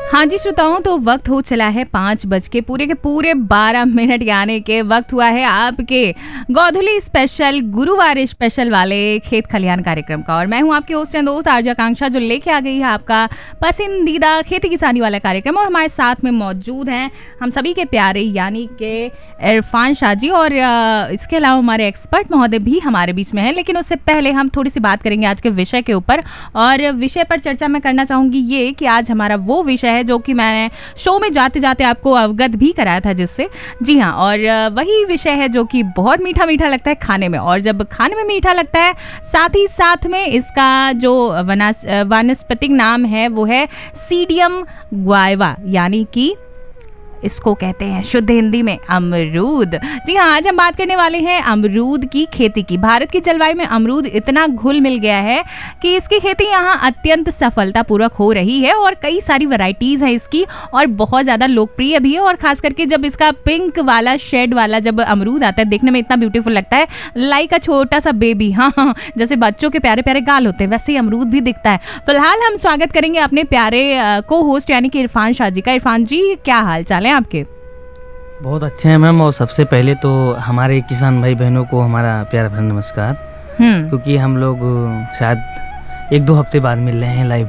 हाँ जी श्रोताओं, तो वक्त हो चला है 5 बज के पूरे 12 मिनट, यानी के वक्त हुआ है आपके गोधुली स्पेशल गुरुवार स्पेशल वाले खेत खलियान कार्यक्रम का। और मैं हूँ आपकी होस्ट एंड दोस्त आरजे आकांक्षा, जो लेके आ गई है आपका पसंदीदा खेती किसानी वाला कार्यक्रम। और हमारे साथ में मौजूद हैं हम सभी के प्यारे यानी के इरफान शाह जी, और इसके अलावा हमारे एक्सपर्ट महोदय भी हमारे बीच में हैं। लेकिन उससे पहले हम थोड़ी सी बात करेंगे आज के विषय के ऊपर। और विषय पर चर्चा मैं करना चाहूँगी ये कि आज हमारा वो विषय है जो कि मैंने शो में जाते जाते आपको अवगत भी कराया था, जिससे जी हाँ, और वही विषय है जो कि बहुत मीठा मीठा लगता है खाने में। और जब खाने में मीठा लगता है, साथ ही साथ में इसका जो वानस्पतिक नाम है वो है सीडियम गुआवा, यानी कि इसको कहते हैं शुद्ध हिंदी में अमरूद। जी हाँ, आज हम बात करने वाले हैं अमरूद की खेती की। भारत की जलवायु में अमरूद इतना घुल मिल गया है कि इसकी खेती यहाँ अत्यंत सफलतापूर्वक हो रही है, और कई सारी वैरायटीज़ हैं इसकी, और बहुत ज़्यादा लोकप्रिय भी है। और ख़ास करके जब इसका पिंक वाला शेड वाला जब अमरूद आता है, देखने में इतना ब्यूटीफुल लगता है, लाइक अ छोटा सा बेबी। हाँ, जैसे बच्चों के प्यारे प्यारे गाल होते हैं, वैसे ही अमरूद भी दिखता है। फिलहाल हम स्वागत करेंगे अपने प्यारे को होस्ट यानी कि इरफान शाह जी का। इरफान जी, क्या हाल चाल है आपके? बहुत अच्छे हैं मैम। और सबसे पहले तो हमारे किसान भाई बहनों को हमारा प्यार भरा नमस्कार, क्योंकि हम लोग शायद 1-2 हफ्ते बाद मिल रहे हैं लाइव।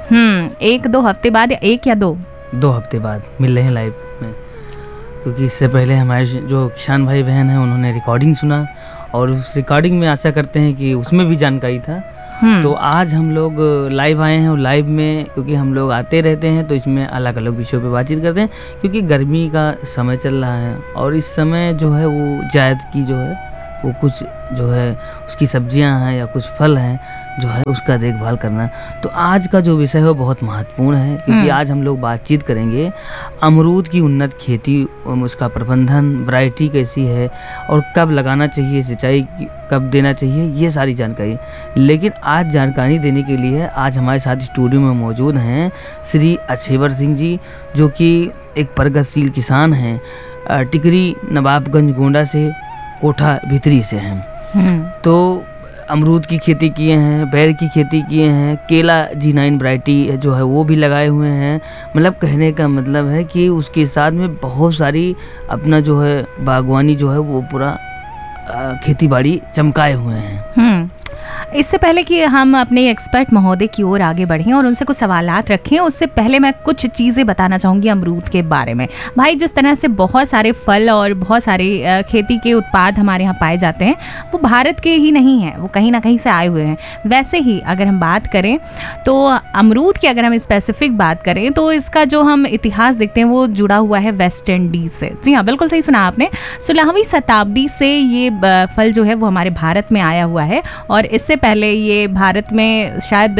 1-2 हफ्ते बाद, या 1 या 2 हफ्ते बाद मिल रहे हैं लाइव में, क्योंकि इससे पहले हमारे जो किसान भाई बहन हैं उन्होंने रिकॉर्डिंग सुना, और उस रिकॉर्डिंग में आशा करते हैं कि उसमें भी जानकारी था। तो आज हम लोग लाइव आए हैं, और लाइव में क्योंकि हम लोग आते रहते हैं तो इसमें अलग अलग विषयों पे बातचीत करते हैं, क्योंकि गर्मी का समय चल रहा है, और इस समय जो है वो जायद की जो है वो कुछ जो है उसकी सब्जियां हैं या कुछ फल हैं जो है उसका देखभाल करना। तो आज का जो विषय है वो बहुत महत्वपूर्ण है, क्योंकि आज हम लोग बातचीत करेंगे अमरूद की उन्नत खेती, उसका प्रबंधन, वैरायटी कैसी है, और कब लगाना चाहिए, सिंचाई कब देना चाहिए, ये सारी जानकारी। लेकिन आज जानकारी देने के लिए आज हमारे साथ स्टूडियो में मौजूद हैं श्री अच्छेवर सिंह जी, जो कि एक प्रगतिशील किसान हैं, टिकरी नवाबगंज गोंडा से, कोठा भितरी से हैं। तो अमरूद की खेती किए हैं, बैर की खेती किए हैं, केला G9 वैरायटी जो है वो भी लगाए हुए हैं। मतलब कहने का मतलब है कि उसके साथ में बहुत सारी अपना जो है बागवानी जो है वो पूरा खेती बाड़ी चमकाए हुए हैं। इससे पहले कि हम अपने एक्सपर्ट महोदय की ओर आगे बढ़ें और उनसे कुछ सवालात रखें, उससे पहले मैं कुछ चीज़ें बताना चाहूँगी अमरूद के बारे में। भाई, जिस तरह से बहुत सारे फल और बहुत सारे खेती के उत्पाद हमारे यहाँ पाए जाते हैं, वो भारत के ही नहीं हैं, वो कहीं ना कहीं से आए हुए हैं। वैसे ही अगर हम बात करें तो अमरूद की अगर हम स्पेसिफिक बात करें तो इसका जो हम इतिहास देखते हैं वो जुड़ा हुआ है वेस्ट इंडीज़ से। जी हाँ, बिल्कुल सही सुना आपने। 16वीं शताब्दी से ये फल जो है वो हमारे भारत में आया हुआ है, और इससे पहले ये भारत में शायद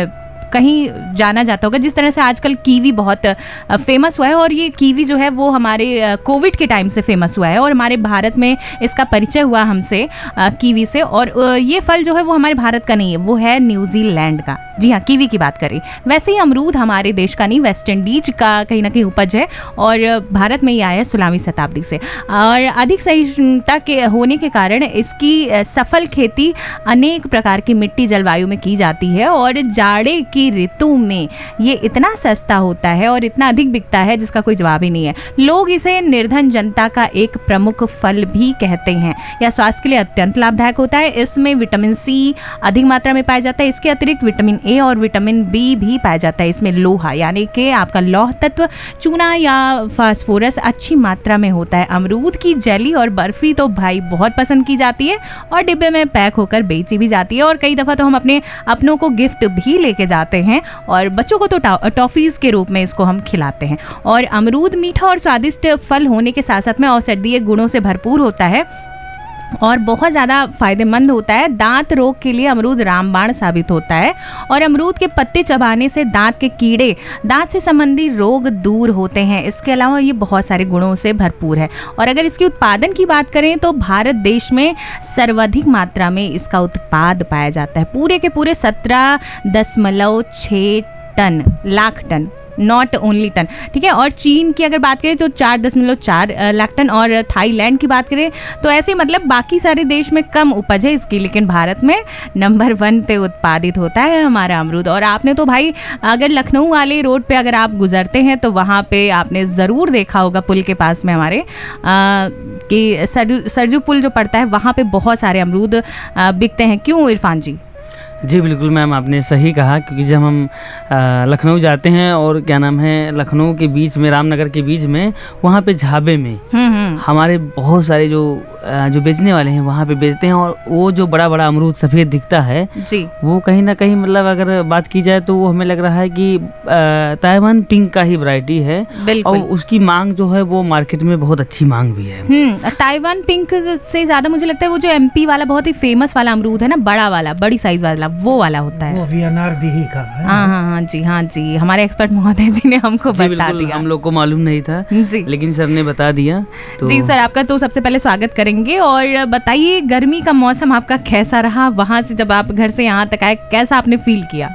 कहीं जाना जाता होगा। जिस तरह से आजकल कीवी बहुत फेमस हुआ है, और ये कीवी जो है वो हमारे कोविड के टाइम से फेमस हुआ है, और हमारे भारत में इसका परिचय हुआ हमसे कीवी से। और ये फल जो है वो हमारे भारत का नहीं है, वो है न्यूजीलैंड का। जी हाँ, कीवी की बात करें। वैसे ही अमरूद हमारे देश का नहीं, वेस्ट इंडीज का कहीं ना कहीं उपज है, और भारत में ये आया है 16वीं शताब्दी से। और अधिक सहिष्णुता के होने के कारण इसकी सफल खेती अनेक प्रकार की मिट्टी जलवायु में की जाती है, और जाड़े की ऋतु में ये इतना सस्ता होता है और इतना अधिक बिकता है जिसका कोई जवाब ही नहीं है। लोग इसे निर्धन जनता का एक प्रमुख फल भी कहते हैं। यह स्वास्थ्य के लिए अत्यंत लाभदायक होता है। इसमें विटामिन सी अधिक मात्रा में पाया जाता है। इसके अतिरिक्त विटामिन ए और विटामिन बी भी पाया जाता है। इसमें लोहा यानी कि आपका लौह तत्व, चूना या फास्फोरस अच्छी मात्रा में होता है। अमरूद की जेली और बर्फी तो भाई बहुत पसंद की जाती है, और डिब्बे में पैक होकर बेची भी जाती है, और कई दफ़ा तो हम अपने अपनों को गिफ्ट भी लेके जाते हैं, और बच्चों को तो टॉफीज़ के रूप में इसको हम खिलाते हैं। और अमरूद मीठा और स्वादिष्ट फल होने के साथ साथ में औषधीय गुणों से भरपूर होता है, और बहुत ज़्यादा फ़ायदेमंद होता है। दांत रोग के लिए अमरूद रामबाण साबित होता है, और अमरूद के पत्ते चबाने से दांत के कीड़े, दांत से संबंधी रोग दूर होते हैं। इसके अलावा ये बहुत सारे गुणों से भरपूर है। और अगर इसके उत्पादन की बात करें तो भारत देश में सर्वाधिक मात्रा में इसका उत्पाद पाया जाता है। पूरे के पूरे 17.6 lakh ton not only ton, ठीक है। और चीन की अगर बात करें तो 4.4 लाख टन, और थाईलैंड की बात करें तो ऐसे मतलब बाकी सारे देश में कम उपज है इसकी, लेकिन भारत में नंबर 1 पे उत्पादित होता है हमारा अमरूद। और आपने तो भाई अगर लखनऊ वाले रोड पे अगर आप गुजरते हैं तो वहाँ पे आपने ज़रूर देखा होगा पुल के पास में हमारे कि सरजू पुल जो पड़ता है वहाँ पे बहुत सारे अमरूद बिकते हैं। क्यों इरफान जी? जी बिल्कुल मैम, आपने सही कहा, क्योंकि जब हम लखनऊ जाते हैं और क्या नाम है लखनऊ के बीच में, रामनगर के बीच में, वहाँ पे झाबे में हमारे बहुत सारे जो बेचने वाले हैं वहाँ पे बेचते हैं। और वो जो बड़ा बड़ा अमरूद सफ़ेद दिखता है जी, वो कहीं ना कहीं मतलब अगर बात की जाए तो वो हमें लग रहा है कि ताइवान पिंक का ही वैरायटी है, और उसकी मांग जो है वो मार्केट में बहुत अच्छी मांग भी है। ताइवान पिंक से ज़्यादा मुझे लगता है वो जो MP वाला बहुत ही फेमस वाला अमरूद है ना, बड़ा वाला, बड़ी साइज वाला, वो वाला होता है, वो वीएनआर भी का है। हाँ जी, हमारे एक्सपर्ट महोदय जी ने हमको बता दिया, हम लोग को मालूम नहीं था जी, लेकिन सर ने बता दिया। तो जी सर, आपका तो सबसे पहले स्वागत करेंगे। और बताइए गर्मी का मौसम आपका कैसा रहा? वहां से जब आप घर से यहाँ तक आए कैसा आपने फील किया?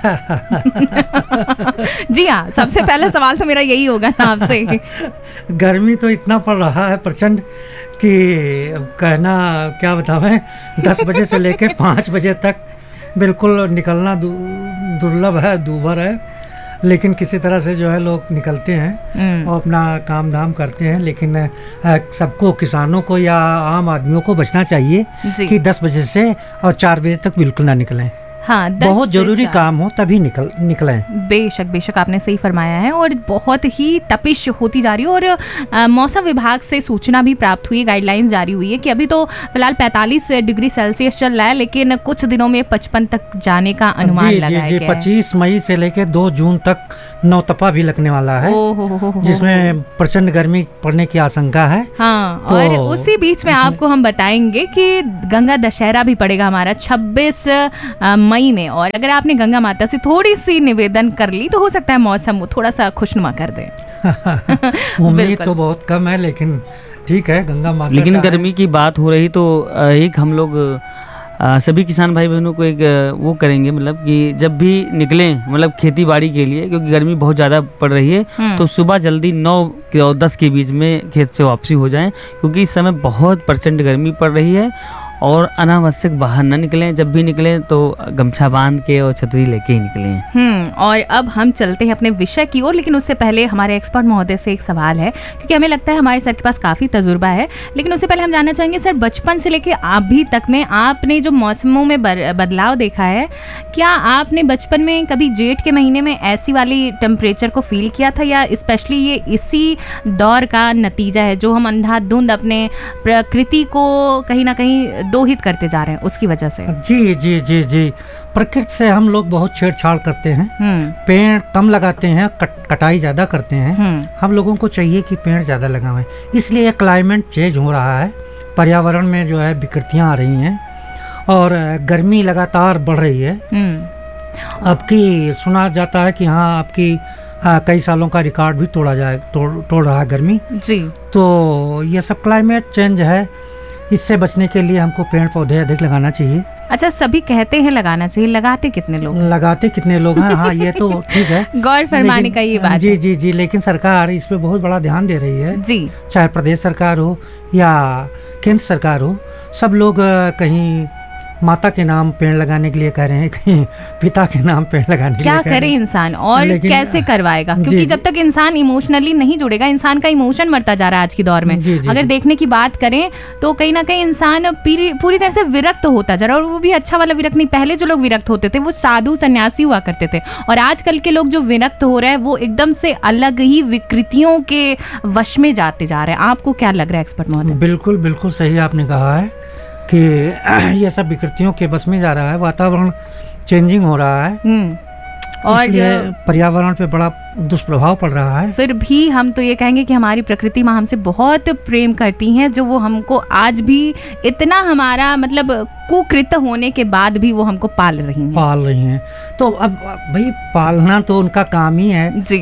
जी हाँ, सबसे पहला सवाल तो मेरा यही होगा ना आपसे। गर्मी तो इतना पड़ रहा है प्रचंड कि कहना क्या बतावें, 10 बजे से लेकर 5 बजे तक बिल्कुल निकलना दुर्लभ है, दूभर है, लेकिन किसी तरह से जो है लोग निकलते हैं और अपना काम धाम करते हैं। लेकिन सबको, किसानों को या आम आदमियों को बचना चाहिए कि 10 बजे से और 4 बजे तक बिल्कुल ना निकलें। हाँ, बहुत जरूरी काम हो तभी निकलें। बेशक आपने सही फरमाया है। और बहुत ही तपिश होती जा रही है, और मौसम विभाग से सूचना भी प्राप्त हुई, गाइडलाइंस जारी हुई है कि अभी तो फिलहाल 45 डिग्री सेल्सियस चल रहा है, लेकिन कुछ दिनों में 55 तक जाने का अनुमान लगाया गया है। 25 मई से लेकर 2 जून तक नौतपा भी लगने वाला है, जिसमें प्रचंड गर्मी पड़ने की आशंका है। हाँ, तो और उसी बीच में आपको हम बताएंगे कि गंगा दशहरा भी पड़ेगा हमारा 26 मई में। और अगर आपने गंगा माता से थोड़ी सी निवेदन कर ली तो हो सकता है मौसम थोड़ा सा खुशनुमा कर दे। उम्मीद तो बहुत कम है, लेकिन ठीक है, गंगा माता। लेकिन गर्मी की बात हो रही तो एक हम लोग सभी किसान भाई बहनों को एक वो करेंगे, मतलब कि जब भी निकलें मतलब खेती बाड़ी के लिए, क्योंकि गर्मी बहुत ज़्यादा पड़ रही है, तो सुबह जल्दी 9 और 10 के बीच में खेत से वापसी हो जाएं, क्योंकि इस समय बहुत % गर्मी पड़ रही है। और अनावश्यक बाहर न निकलें, जब भी निकलें तो गमछा बांध के और छतरी लेके ही निकलें। और अब हम चलते हैं अपने विषय की ओर, लेकिन उससे पहले हमारे एक्सपर्ट महोदय से एक सवाल है, क्योंकि हमें लगता है हमारे सर के पास काफ़ी तजुर्बा है। लेकिन उससे पहले हम जानना चाहेंगे सर, बचपन से लेके अभी तक में आपने जो मौसमों में बदलाव देखा है, क्या आपने बचपन में कभी जेठ के महीने में ऐसी वाली टेम्परेचर को फील किया था, या स्पेशली ये इसी दौर का नतीजा है जो हम अंधाधुंध अपने प्रकृति को कहीं ना कहीं दोहित करते जा रहे हैं उसकी वजह से? जी जी जी जी, प्रकृति से हम लोग बहुत छेड़छाड़ करते हैं, पेड़ कम लगाते हैं, कटाई ज़्यादा करते हैं। हम लोगों को चाहिए कि पेड़ ज़्यादा लगावें, इसलिए क्लाइमेट चेंज हो रहा है, पर्यावरण में जो है विकृतियाँ आ रही हैं और गर्मी लगातार बढ़ रही है। आपकी सुना जाता है कि हाँ, आपकी कई सालों का रिकॉर्ड भी तोड़ रहा है गर्मी जी। तो ये सब क्लाइमेट चेंज है, इससे बचने के लिए हमको पेड़ पौधे अधिक लगाना चाहिए। अच्छा, सभी कहते हैं लगाना चाहिए, लगाते कितने लोग हैं? हाँ, ये तो ठीक है, गौर फरमाने का ये बात जी जी जी, लेकिन सरकार इस पे बहुत बड़ा ध्यान दे रही है जी। चाहे प्रदेश सरकार हो या केंद्र सरकार हो, सब लोग कहीं माता के नाम पेड़ लगाने के लिए कह रहे हैं, कहीं पिता के नाम पेड़ लगाने के लिए। क्या करे इंसान और कैसे करवाएगा, क्योंकि जब तक इंसान इमोशनली नहीं जुड़ेगा, इंसान का इमोशन मरता जा रहा है आज के दौर में। अगर देखने की बात करें तो कहीं ना कहीं इंसान पूरी तरह से विरक्त होता जा रहा है, और वो भी अच्छा वाला विरक्त नहीं। पहले जो लोग विरक्त होते थे वो साधु सन्यासी हुआ करते थे, और आजकल के लोग जो विरक्त हो रहे हैं वो एकदम से अलग ही विकृतियों के वश में जाते जा रहे हैं। आपको क्या लग रहा है एक्सपर्ट महोदय? बिल्कुल बिल्कुल सही आपने कहा है कि ये सब विकृतियों के बस में जा रहा है, वातावरण चेंजिंग हो रहा है और पर्यावरण पे बड़ा दुष्प्रभाव पड़ रहा है। फिर भी हम तो ये कहेंगे कि हमारी प्रकृति माँ हमसे बहुत प्रेम करती हैं, जो वो हमको आज भी इतना हमारा मतलब कुकृत होने के बाद भी वो हमको पाल रही हैं। तो अब भाई पालना तो उनका काम ही है जी।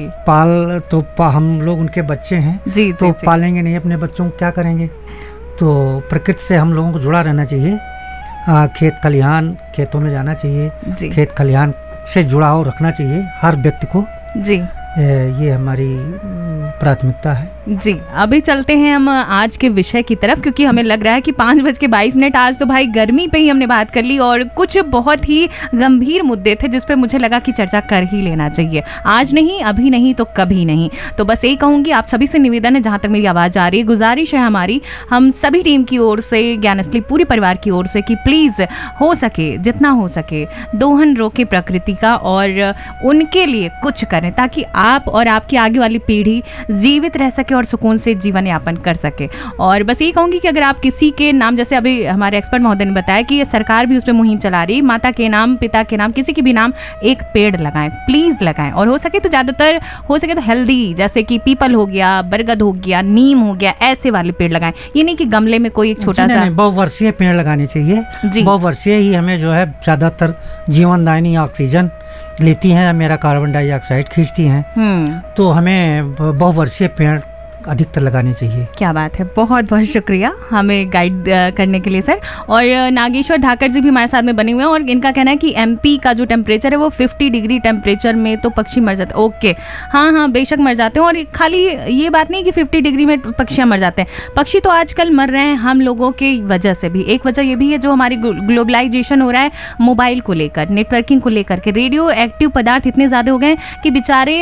हम लोग उनके बच्चे हैं जी, तो जी, पालेंगे नहीं अपने बच्चों को, क्या करेंगे? तो प्रकृति से हम लोगों को जुड़ा रहना चाहिए, खेत खलिहान, खेतों में जाना चाहिए, खेत खलिहान से जुड़ाव रखना चाहिए हर व्यक्ति को जी। ये हमारी प्राथमिकता है। जी, अभी चलते हैं हम आज के विषय की तरफ, क्योंकि हमें लग रहा है कि 5:22 आज तो भाई गर्मी पे ही हमने बात कर ली और कुछ बहुत ही गंभीर मुद्दे थे जिस पे मुझे लगा कि चर्चा कर ही लेना चाहिए। आज नहीं, अभी नहीं तो कभी नहीं। तो बस यही कहूँगी, आप सभी से निवेदन है, जहाँ तक मेरी आवाज़ आ रही है, गुजारिश है हमारी, हम सभी टीम की ओर से, ज्ञान असली पूरी परिवार की ओर से, कि प्लीज़ हो सके, जितना हो सके, दोहन रोके प्रकृति का और उनके लिए कुछ करें, ताकि आप और आपकी आगे वाली पीढ़ी जीवित रह सके और सुकून से जीवन यापन कर सके। और बस यही कहूँगी कि अगर आप किसी के नाम, जैसे अभी हमारे एक्सपर्ट महोदय ने बताया कि ये सरकार भी उस पर मुहिम चला रही है, माता के नाम, पिता के नाम, किसी के भी नाम एक पेड़ लगाएं, प्लीज़ लगाएं। और हो सके तो ज़्यादातर हो सके तो हेल्दी, जैसे कि पीपल हो गया, बरगद हो गया, नीम हो गया, ऐसे वाले पेड़ लगाएं। ये नहीं कि गमले में कोई एक छोटा सा, बहुवर्षीय पेड़ लगाने चाहिए। बहुवर्षीय ही हमें जो है ज़्यादातर जीवनदायिनी ऑक्सीजन लेती हैं, मेरा कार्बन डाइऑक्साइड खींचती हैं, तो हमें बहुवर्षीय पेड़ अधिकतर लगानी चाहिए। क्या बात है, बहुत बहुत शुक्रिया हमें गाइड करने के लिए सर। और नागेश्वर धाकर जी भी हमारे साथ में बने हुए हैं और इनका कहना है कि एमपी का जो टेम्परेचर है वो 50 डिग्री टेम्परेचर में तो पक्षी मर जाते हैं। ओके, हाँ, बेशक मर जाते हैं। और खाली ये बात नहीं कि 50 डिग्री में पक्षियाँ मर जाते हैं, पक्षी तो आजकल मर रहे हैं हम लोगों की वजह से भी। एक वजह ये भी है जो हमारी ग्लोबलाइजेशन हो रहा है, मोबाइल को लेकर, नेटवर्किंग को लेकर के, रेडियो एक्टिव पदार्थ इतने ज़्यादा हो गए हैं कि बेचारे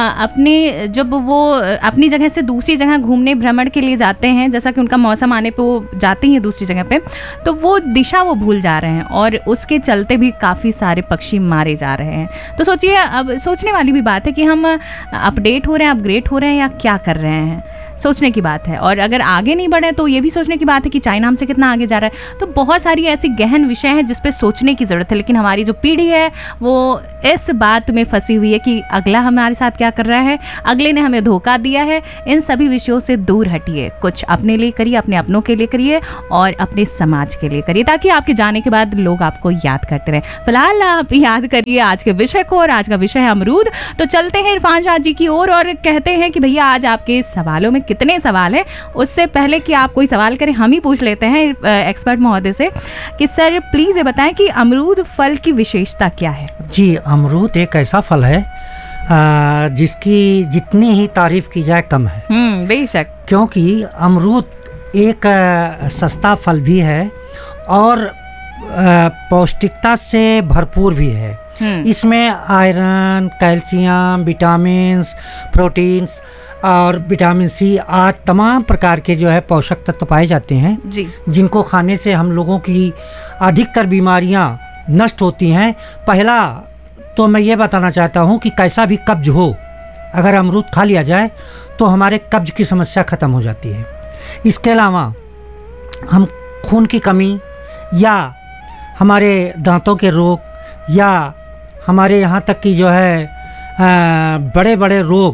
अपने, जब वो अपनी जगह से दूसरी जगह घूमने भ्रमण के लिए जाते हैं, जैसा कि उनका मौसम आने पे वो जाते ही हैं दूसरी जगह पे, तो वो दिशा वो भूल जा रहे हैं और उसके चलते भी काफ़ी सारे पक्षी मारे जा रहे हैं। तो सोचिए, अब सोचने वाली भी बात है कि हम अपडेट हो रहे हैं, अपग्रेड हो रहे हैं या क्या कर रहे हैं, सोचने की बात है। और अगर आगे नहीं बढ़े तो ये भी सोचने की बात है कि चाइना हमसे कितना आगे जा रहा है। तो बहुत सारी ऐसी गहन विषय हैं जिस पे सोचने की ज़रूरत है, लेकिन हमारी जो पीढ़ी है वो इस बात में फंसी हुई है कि अगला हमारे साथ क्या कर रहा है, अगले ने हमें धोखा दिया है। इन सभी विषयों से दूर हटिए, कुछ अपने लिए करिए, अपने अपनों के लिए करिए और अपने समाज के लिए करिए, ताकि आपके जाने के बाद लोग आपको याद करते रहें। फिलहाल आप याद करिए आज के विषय को, और आज का विषय है अमरूद। तो चलते हैं इरफान शाह जी की ओर और कहते हैं कि भैया आज आपके सवालों में कितने सवाल हैं। उससे पहले कि आप कोई सवाल करें, हम ही पूछ लेते हैं एक्सपर्ट महोदय से कि सर प्लीज़ ये बताएं कि अमरूद फल की विशेषता क्या है। जी, अमरूद एक ऐसा फल है जिसकी जितनी ही तारीफ की जाए कम है। बेशक, क्योंकि अमरूद एक सस्ता फल भी है और पौष्टिकता से भरपूर भी है। इसमें आयरन, कैल्शियम, विटामिन्स, प्रोटीन्स और विटामिन सी आदि तमाम प्रकार के जो है पोषक तत्व पाए जाते हैं जी, जिनको खाने से हम लोगों की अधिकतर बीमारियां नष्ट होती हैं। पहला तो मैं ये बताना चाहता हूँ कि कैसा भी कब्ज हो, अगर अमरूद खा लिया जाए तो हमारे कब्ज की समस्या ख़त्म हो जाती है। इसके अलावा हम खून की कमी या हमारे दांतों के रोग या हमारे यहाँ तक कि जो है बड़े बड़े रोग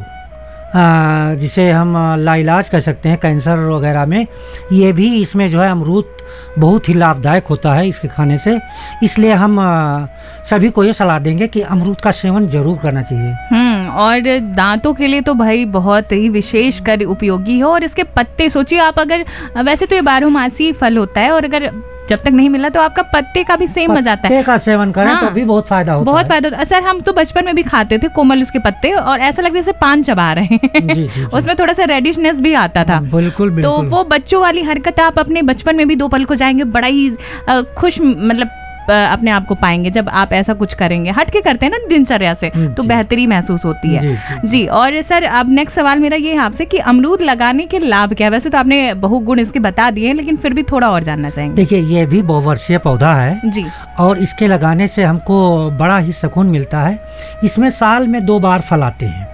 जिसे हम लाइलाज कह सकते हैं, कैंसर वगैरह में, ये भी इसमें जो है अमरूद बहुत ही लाभदायक होता है इसके खाने से। इसलिए हम सभी को ये सलाह देंगे कि अमरूद का सेवन जरूर करना चाहिए। और दांतों के लिए तो भाई बहुत ही विशेष कर उपयोगी है। और इसके पत्ते सोचिए आप, अगर वैसे तो ये बारहमासी फल होता है और अगर जब तक नहीं मिला तो आपका पत्ते का भी सेम मजा आता है। पत्ते का सेवन करें तो भी बहुत फायदा होता है। बहुत फायदा होता है सर। हम तो बचपन में भी खाते थे कोमल उसके पत्ते और ऐसा लगता है जैसे पान चबा रहे हैं। जी, जी, जी। उसमें थोड़ा सा रेडिशनेस भी आता था। बिल्कुल। तो वो बच्चों वाली हरकत आप अपने बचपन में भी 2 पल को जाएंगे, बड़ा ही खुश मतलब अपने आप को पाएंगे जब आप ऐसा कुछ करेंगे। हट के करते हैं ना दिनचर्या से, तो बेहतरी महसूस होती है। जी। और सर अब नेक्स्ट सवाल मेरा ये है आपसे कि अमरूद लगाने के लाभ क्या है। वैसे तो आपने बहुगुण इसके बता दिए, लेकिन फिर भी थोड़ा और जानना चाहेंगे। देखिए, ये भी बहुवर्षीय पौधा है जी, और इसके लगाने से हमको बड़ा ही सुकून मिलता है। इसमें साल में 2 बार फल आते हैं,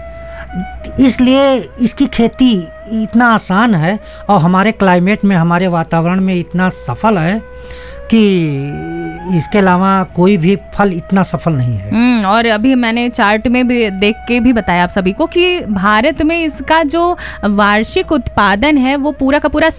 इसलिए इसकी खेती इतना आसान है और हमारे क्लाइमेट में, हमारे वातावरण में इतना सफल है कि इसके अलावा कोई भी फल इतना सफल नहीं है। और अभी मैंने चार्ट में भी देख के भी बताया आप सभी को कि भारत में इसका जो वार्षिक उत्पादन है वो पूरा का पूरा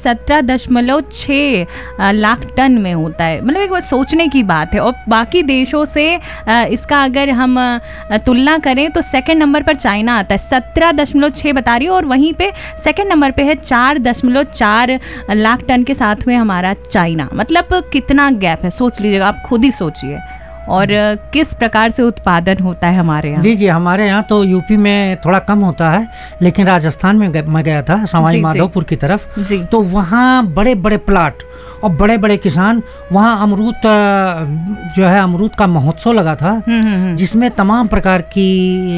17.6 लाख टन में होता है। मतलब एक सोचने की बात है। और बाकी देशों से इसका अगर हम तुलना करें तो सेकंड नंबर पर चाइना आता है, 17.6 बता रही है, और वहीं पे सेकंड नंबर पे है 4.4 लाख टन के साथ में हमारा चाइना। मतलब कितना गैप है, सोच लीजिएगा आप, खुद ही सोचिए। और किस प्रकार से उत्पादन होता है हमारे यहाँ? जी जी, हमारे यहाँ तो यूपी में थोड़ा कम होता है, लेकिन राजस्थान में मैं गया था सवाई माधोपुर की तरफ, तो वहाँ बड़े बड़े प्लाट और बड़े बड़े किसान, वहाँ अमरूद जो है अमरूद का महोत्सव लगा था, जिसमें तमाम प्रकार की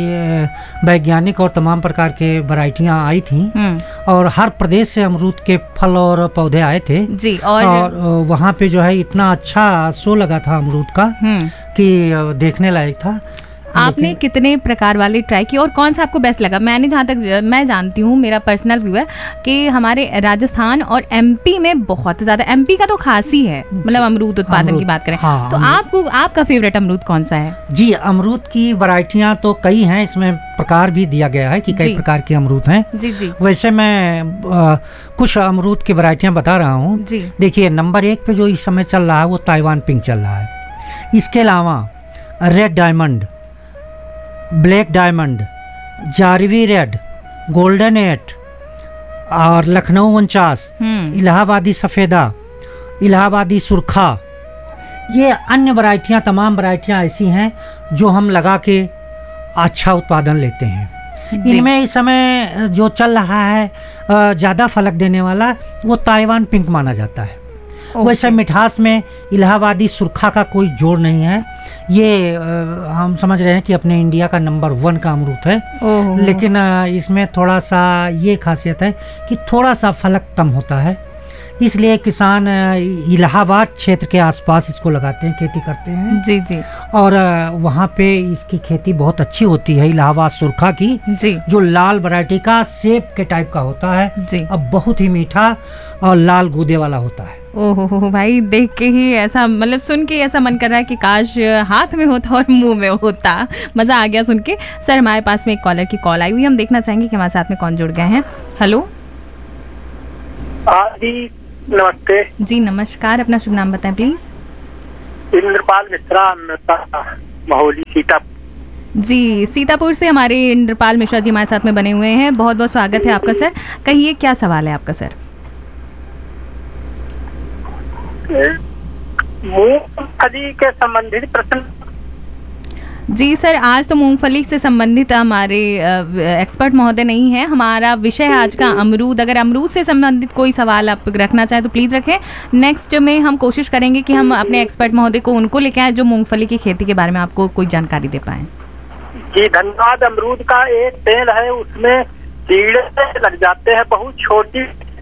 वैज्ञानिक और तमाम प्रकार के वैरायटियाँ आई थी और हर प्रदेश से अमरूद के फल और पौधे आए थे जी। और वहाँ पे जो है इतना अच्छा शो लगा था अमरूद का कि देखने लायक था। आपने कितने प्रकार वाले ट्राई किए और कौन सा आपको बेस्ट लगा? मैंने जहाँ तक मैं जानती हूँ, मेरा पर्सनल व्यू है कि हमारे राजस्थान और एमपी में बहुत ज़्यादा, एमपी का तो खास ही है, मतलब अमरूद उत्पादन की बात करें। तो आपका फेवरेट अमरूद कौन सा है? जी, अमरूद की वैरायटियाँ तो कई हैं, इसमें प्रकार भी दिया गया है कि कई प्रकार के अमरूद हैं। जी जी। वैसे मैं कुछ अमरूद की वैरायटियाँ बता रहा हूँ। देखिए, नंबर 1 पे जो इस समय चल रहा है वो ताइवान पिंक चल रहा है। इसके अलावा red diamond, black diamond, जारवी red, golden 8 और लखनऊ 49, इलाहाबादी सफ़ेदा, इलाहाबादी सुरखा, ये अन्य वैरायटियाँ, तमाम वैरायटियाँ ऐसी हैं जो हम लगा के अच्छा उत्पादन लेते हैं। इनमें इस समय जो चल रहा है ज़्यादा फलक देने वाला वो ताइवान पिंक माना जाता है। वैसे मिठास में इलाहाबादी सुरखा का कोई जोड़ नहीं है। ये हम समझ रहे हैं कि अपने इंडिया का नंबर 1 का अमरूद है, लेकिन इसमें थोड़ा सा ये खासियत है कि थोड़ा सा फलक कम होता है, इसलिए किसान इलाहाबाद क्षेत्र के आसपास इसको लगाते हैं, खेती करते हैं। जी जी। और वहाँ पे इसकी खेती बहुत अच्छी होती है, इलाहाबाद सुरखा की जी, जो लाल वैरायटी का सेब के टाइप का होता है जी, अब बहुत ही मीठा और लाल गूदे वाला होता है। ओहो भाई, देख के ही ऐसा, मतलब सुन के ऐसा मन कर रहा है कि काश हाथ में होता और मुंह में होता। मज़ा आ गया सुन के। सर, हमारे पास में एक कॉलर की कॉल आई हुई, हम देखना चाहेंगे कि हमारे साथ में कौन जुड़ गए हैं। हेलो जी, नमस्ते जी। नमस्कार, अपना शुभ नाम बताएं प्लीज। इंद्रपाल मिश्रा, महोली, सीतापुर। जी, सीतापुर से हमारे इंद्रपाल मिश्रा जी हमारे साथ में बने हुए हैं। बहुत बहुत स्वागत है आपका सर। कहिए, क्या सवाल है आपका सर? मूंगफली के संबंधित प्रश्न। जी सर, आज तो मूंगफली से संबंधित हमारे एक्सपर्ट महोदय नहीं है, हमारा विषय है आज का अमरूद। अगर अमरूद से संबंधित कोई सवाल आप रखना चाहें तो प्लीज़ रखें। नेक्स्ट में हम कोशिश करेंगे कि हम अपने एक्सपर्ट महोदय को उनको लेके आए जो मूंगफली की खेती के बारे में आपको कोई जानकारी दे पाएँ। जी धन्यवाद। अमरूद का एक पेड़ है, उसमें कीड़े लग जाते हैं, बहुत छोटी।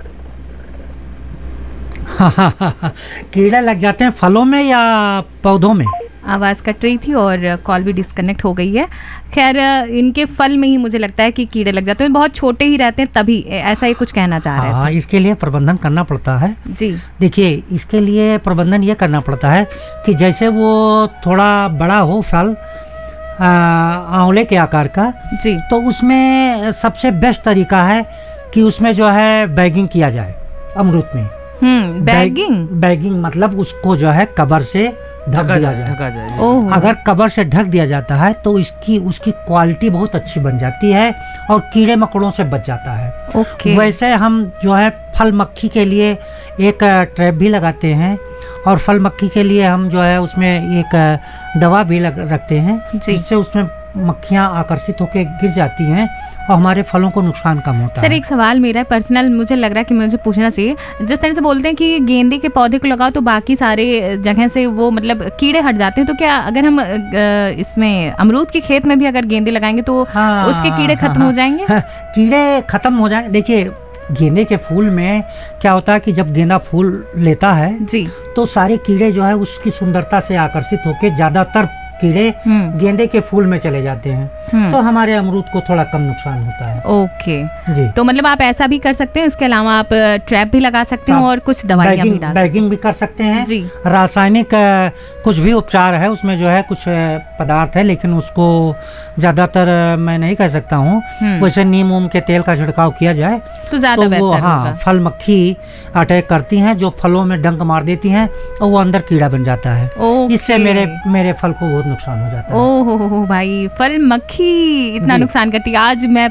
कीड़े लग जाते हैं फलों में या पौधों में? आवाज़ कट रही थी और कॉल भी डिस्कनेक्ट हो गई है। खैर, इनके फल में ही मुझे लगता है कि कीड़े लग जाते हैं, बहुत छोटे ही रहते हैं, तभी ऐसा ही कुछ कहना चाह रहे थे। इसके लिए प्रबंधन करना पड़ता है जी। देखिए, इसके लिए प्रबंधन ये करना पड़ता है कि जैसे वो थोड़ा बड़ा हो फल आंवले के आकार का जी, तो उसमें सबसे बेस्ट तरीका है कि उसमें जो है बैगिंग किया जाए अमरूद में। बैगिंग मतलब उसको जो है कवर से ढक दिया जाए। अगर कवर से ढक दिया जाता है तो उसकी क्वालिटी बहुत अच्छी बन जाती है और कीड़े मकोड़ों से बच जाता है। वैसे हम जो है फल मक्खी के लिए एक ट्रैप भी लगाते हैं और फल मक्खी के लिए हम जो है उसमें एक दवा भी रखते हैं, जिससे उसमें मक्खियाँ आकर्षित होकर गिर जाती हैं और हमारे फलों को नुकसान कम होता है। सर, एक सवाल मेरा है पर्सनल, मुझे लग रहा है कि मुझे पूछना चाहिए। जिस तरह से बोलते हैं कि गेंदे के पौधे को लगाओ तो बाकी सारे जगह से वो मतलब कीड़े हट जाते हैं, तो क्या अगर हम इसमें अमरूद के खेत में भी अगर गेंदे लगाएंगे तो उसके कीड़े खत्म हो जाएंगे? कीड़े खत्म हो जाएंगे। देखिए, गेंदे के फूल में क्या होता है कि जब गेंदा फूल लेता है जी, तो सारे कीड़े जो है उसकी सुंदरता से आकर्षित होकर ज्यादातर कीड़े गेंदे के फूल में चले जाते हैं, तो हमारे अमरूद को थोड़ा कम नुकसान होता है। ओके जी। तो मतलब आप ऐसा भी कर सकते हैं, इसके अलावा आप ट्रैप भी लगा सकते हैं और कुछ दवाइयाँ भी डाल, बैगिंग भी कर सकते हैं जी। रासायनिक कुछ भी उपचार है उसमें जो है कुछ पदार्थ है, लेकिन उसको ज्यादातर मैं नहीं कह सकता हूँ। वैसे नीम उम के तेल का छिड़काव किया जाए तो ज्यादा वो फल मक्खी अटैक करती हैं, जो फलों में डंक मार देती हैं और वो अंदर कीड़ा बन जाता है। इससे मेरे फल को बहुत नुकसान हो जाता है। ओहो भाई, फल मक्खी इतना नुकसान करती है। आज मैं पहली बार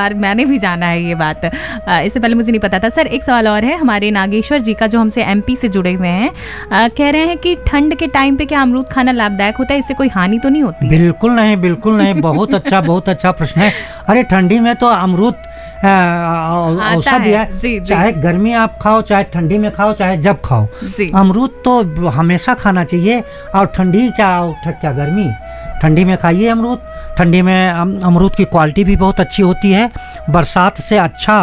बार मैंने भी जाना है ये बात, इससे पहले मुझे नहीं पता था। सर एक सवाल और है, हमारे नागेश्वर जी का जो हमसे एमपी से जुड़े हुए हैं, कह रहे हैं कि ठंड के टाइम पे क्या अमरूद खाना लाभदायक होता है, इससे कोई हानि तो नहीं होती? बिल्कुल नहीं, बिल्कुल नहीं। बहुत अच्छा प्रश्न है। अरे ठंडी में तो अमरूद औषधि है, चाहे गर्मी आप खाओ, चाहे ठंडी में खाओ, चाहे जब खाओ, अमरूद तो हमेशा खाना चाहिए। और ठंडी क्या गर्मी, ठंडी में खाइए अमरूद। ठंडी में अमरूद की क्वालिटी भी बहुत अच्छी होती है, बरसात से अच्छा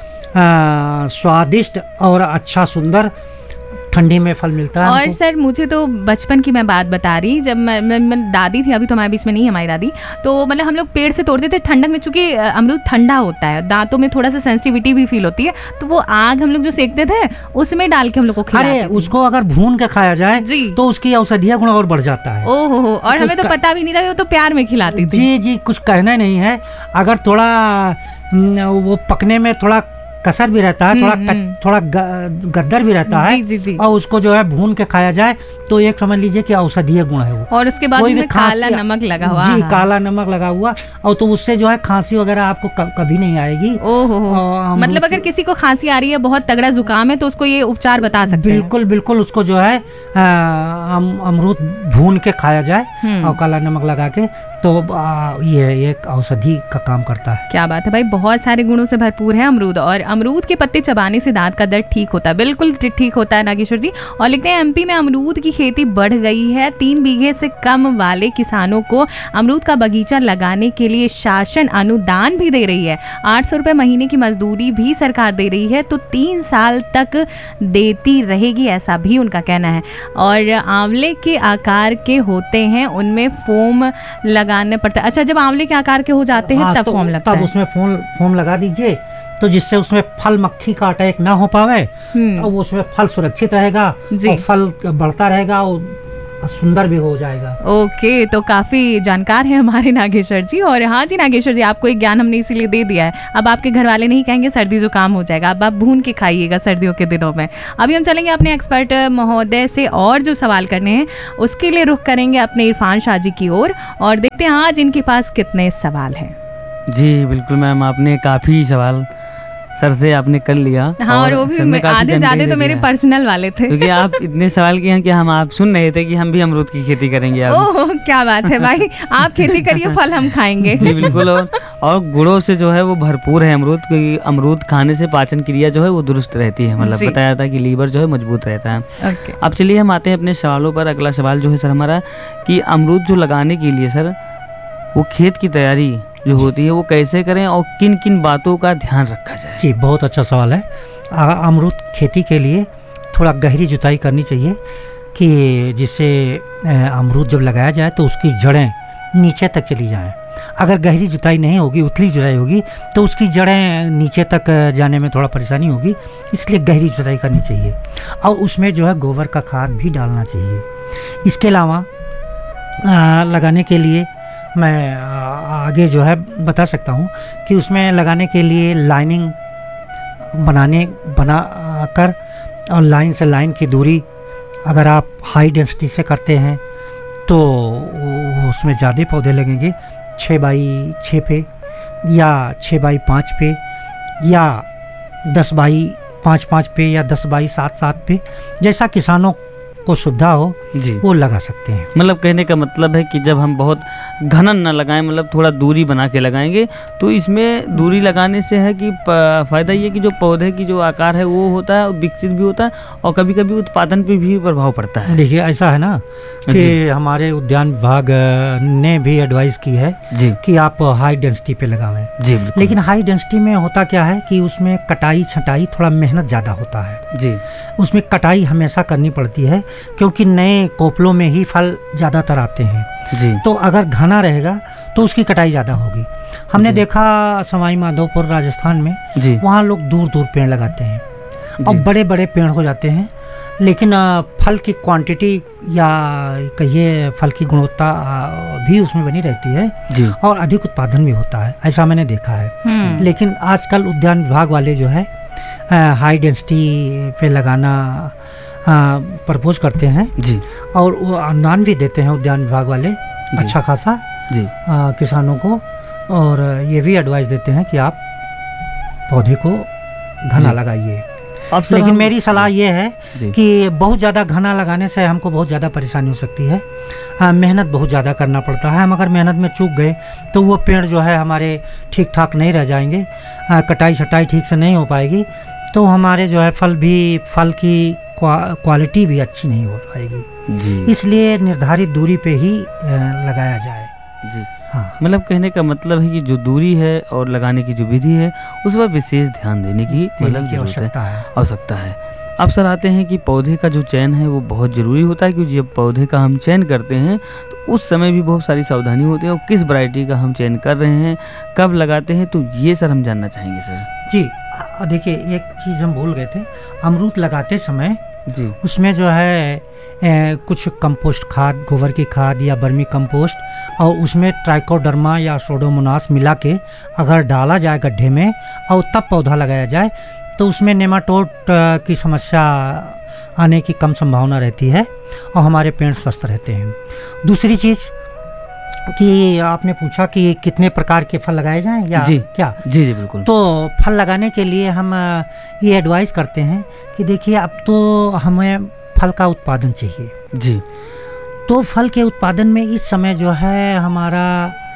स्वादिष्ट और अच्छा सुंदर ठंडी में फल मिलता है। और सर मुझे तो बचपन की मैं बात बता रही, जब मैं दादी थी, अभी तो हमारे बीच में नहीं है हमारी दादी, तो मतलब हम लोग पेड़ से तोड़ते थे ठंडक में, चूंकि अमरूद ठंडा होता है, दांतों में थोड़ा सा सेंसिटिविटी भी फील होती है, तो वो आग हम लोग जो सेकते थे उसमें डाल के हम लोग को खिलाते थे। अरे उसको अगर भून के खाया जाए तो उसकी औषधीय गुण और बढ़ जाता है। ओहो, और हमें तो पता भी नहीं था, वो तो प्यार में खिलाती थी। जी, कुछ कहना नहीं है। अगर थोड़ा वो पकने में थोड़ा कसर भी रहता है, थोड़ा गद्दर भी रहता है, जी। और उसको जो है भून के खाया जाए तो एक समझ लीजिए कि औषधीय गुण है वो। और उसके बाद में काला नमक लगा हुआ। जी, काला नमक लगा हुआ, और तो उससे जो है खांसी वगैरह आपको कभी नहीं आएगी। ओहो, मतलब अगर किसी को खांसी आ रही है, बहुत तगड़ा जुकाम है, तो उसको ये उपचार बता सकते हैं? बिल्कुल उसको जो है अमरूद भून के खाया जाए और काला नमक लगा के, तो ये एक औषधि का काम करता है। क्या बात है भाई, बहुत सारे गुणों से भरपूर है अमरूद। और अमरूद के पत्ते चबाने से दांत का दर्द ठीक होता है, बिल्कुल ठीक होता है नागेश्वर जी। और लिखते हैं एमपी में अमरूद की खेती बढ़ गई है, 3 बीघे से कम वाले किसानों को अमरूद का बगीचा लगाने के लिए शासन अनुदान भी दे रही है। 800 रुपए महीने की मजदूरी भी सरकार दे रही है, तो 3 साल तक देती रहेगी, ऐसा भी उनका कहना है। और आंवले के आकार के होते हैं, उनमें फोम लगाने पड़ता है। अच्छा, जब आंवले के आकार के हो जाते हैं तब फोम लगता है? तब उसमें फोम लगा दीजिए, तो जिससे उसमें फल मक्खी का अटैक ना हो पावे, और उसमें फल सुरक्षित रहेगा और फल बढ़ता रहेगा और सुंदर भी हो जाएगा। ओके, तो काफी जानकार है हमारे नागेश्वर जी। और हाँ जी नागेश्वर जी, आपको एक ज्ञान हमने इसीलिए दे दिया है, अब आपके घर वाले नहीं कहेंगे सर्दी जुकाम हो जाएगा, अब आप भून के खाइएगा सर्दियों के दिनों में। अभी हम चलेंगे अपने एक्सपर्ट महोदय से, और जो सवाल करने हैं उसके लिए रुख करेंगे अपने इरफान शाह जी की ओर, और देखते हैं आज इनके पास कितने सवाल हैं। जी बिल्कुल मैम, आपने काफी सवाल सर से आपने कर लिया। हाँ, और वो भी आधे ज्यादा तो मेरे पर्सनल वाले थे, क्योंकि आप इतने सवाल किए हैं कि हम आप सुन रहे थे कि हम भी अमरूद की खेती करेंगे। ओह क्या बात है भाई, आप खेती करिए, फल हम खाएंगे। जी बिल्कुल, और गुणों से जो है वो भरपूर है अमरूद, क्योंकि अमरूद खाने से पाचन क्रिया जो है वो दुरुस्त रहती है, मतलब बताया जाता है कि लीवर जो है मजबूत रहता है। अब चलिए हम आते हैं अपने सवालों पर। अगला सवाल जो है सर हमारा, कि अमरूद जो लगाने के लिए सर वो खेत की तैयारी जो होती है वो कैसे करें और किन किन बातों का ध्यान रखा जाए? जी बहुत अच्छा सवाल है। अमरूद खेती के लिए थोड़ा गहरी जुताई करनी चाहिए, कि जिससे अमरूद जब लगाया जाए तो उसकी जड़ें नीचे तक चली जाएं। अगर गहरी जुताई नहीं होगी, उथली जुताई होगी, तो उसकी जड़ें नीचे तक जाने में थोड़ा परेशानी होगी, इसलिए गहरी जुताई करनी चाहिए। और उसमें जो है गोबर का खाद भी डालना चाहिए। इसके अलावा लगाने के लिए मैं आगे जो है बता सकता हूँ कि उसमें लगाने के लिए लाइनिंग बना कर, और लाइन से लाइन की दूरी अगर आप हाई डेंसिटी से करते हैं तो उसमें ज़्यादा पौधे लगेंगे, 6 बाई 6 पे या 6 बाई 5 पे या 10 बाई 5 पे या 10 बाई 7 पे, जैसा किसानों को सुविधा हो जी वो लगा सकते हैं। मतलब कहने का मतलब है कि जब हम बहुत घनन न लगाएं, मतलब थोड़ा दूरी बना के लगाएंगे, तो इसमें दूरी लगाने से है कि फ़ायदा ये कि जो पौधे की जो आकार है वो होता है, विकसित भी होता है, और कभी कभी उत्पादन पे भी प्रभाव पड़ता है। देखिए ऐसा है ना कि हमारे उद्यान विभाग ने भी एडवाइस की है जी कि आप हाई डेंसिटी पे लगावें जी, लेकिन हाई डेंसिटी में होता क्या है कि उसमें कटाई छटाई थोड़ा मेहनत ज़्यादा होता है जी, उसमें कटाई हमेशा करनी पड़ती है, क्योंकि नए कोपलों में ही फल ज़्यादातर आते हैं जी। तो अगर घना रहेगा तो उसकी कटाई ज़्यादा होगी। हमने देखा सवाई माधोपुर राजस्थान में, वहाँ लोग दूर दूर पेड़ लगाते हैं और बड़े बड़े पेड़ हो जाते हैं, लेकिन फल की क्वांटिटी या कहिए फल की गुणवत्ता भी उसमें बनी रहती है जी, और अधिक उत्पादन भी होता है, ऐसा मैंने देखा है। लेकिन आजकल उद्यान विभाग वाले जो है हाई डेंसिटी पे लगाना प्रपोज करते हैं जी, और वो अनुदान भी देते हैं उद्यान विभाग वाले अच्छा खासा जी किसानों को, और ये भी एडवाइस देते हैं कि आप पौधे को घना लगाइए। लेकिन मेरी सलाह ये है कि बहुत ज़्यादा घना लगाने से हमको बहुत ज़्यादा परेशानी हो सकती है, मेहनत बहुत ज़्यादा करना पड़ता है। हम अगर मेहनत में चूक गए तो वो पेड़ जो है हमारे ठीक ठाक नहीं रह जाएंगे, कटाई छटाई ठीक से नहीं हो पाएगी, तो हमारे जो है फल की क्वालिटी भी अच्छी नहीं हो पाएगी जी। इसलिए निर्धारित दूरी पे ही लगाया जाए जी। हाँ, मतलब कहने का मतलब है कि जो दूरी है और लगाने की जो विधि है उस पर विशेष ध्यान देने की आवश्यकता है। अब सर आते हैं कि पौधे का जो चयन है वो बहुत ज़रूरी होता है, क्योंकि जब पौधे का हम चयन करते हैं तो उस समय भी बहुत सारी सावधानी होती है, और किस वैरायटी का हम चयन कर रहे हैं, कब लगाते हैं, तो ये सर हम जानना चाहेंगे सर जी। देखिए, एक चीज़ हम भूल गए थे, अमरूद लगाते समय जी उसमें जो है कुछ कंपोस्ट खाद, गोबर की खाद या बर्मी कंपोस्ट, और उसमें ट्राइकोडर्मा या सोडोमोनास मिला के अगर डाला जाए गड्ढे में और तब पौधा लगाया जाए तो उसमें नेमाटोड की समस्या आने की कम संभावना रहती है और हमारे पेड़ स्वस्थ रहते हैं। दूसरी चीज़ कि आपने पूछा कि कितने प्रकार के फल लगाए जाएं या जी, क्या जी जी बिल्कुल। तो फल लगाने के लिए हम ये एडवाइस करते हैं कि देखिए, अब तो हमें फल का उत्पादन चाहिए जी। तो फल के उत्पादन में इस समय जो है हमारा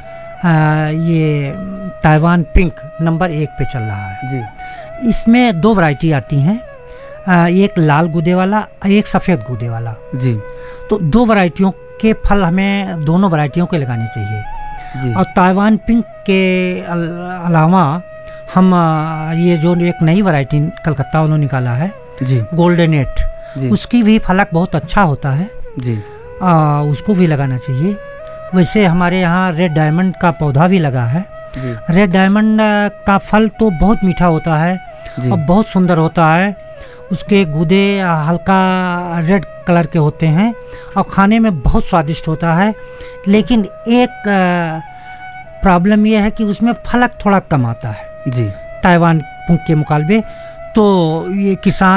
ये ताइवान पिंक नंबर 1 पे चल रहा है जी। इसमें 2 वैरायटी आती हैं, एक लाल गूदे वाला, एक सफ़ेद गूदे वाला जी। तो 2 वैरायटियों के फल हमें दोनों वैरायटियों के लगाने चाहिए जी। और ताइवान पिंक के अलावा हम ये जो एक नई वैरायटी कलकत्ता वालों निकाला है जी, गोल्डनेट, उसकी भी फलक बहुत अच्छा होता है जी। उसको भी लगाना चाहिए। वैसे हमारे यहाँ रेड डायमंड का पौधा भी लगा है जी। रेड डायमंड का फल तो बहुत मीठा होता है और बहुत सुंदर होता है, उसके गूदे हल्का रेड कलर के होते हैं और खाने में बहुत स्वादिष्ट होता है। लेकिन एक प्रॉब्लम यह है कि उसमें फलक थोड़ा कम आता है जी ताइवान पिंक के मुकाबले। तो ये